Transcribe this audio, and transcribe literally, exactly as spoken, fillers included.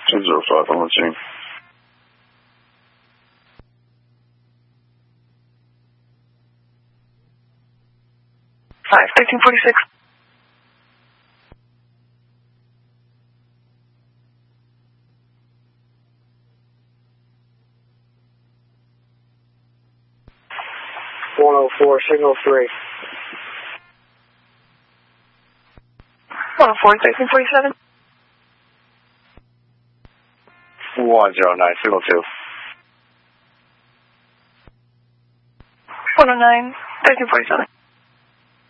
two zero five on the team. five, thirteen forty-six. one oh four, signal three. one oh four, thirteen forty-seven. one zero nine, signal two. one oh nine, thirteen forty-seven.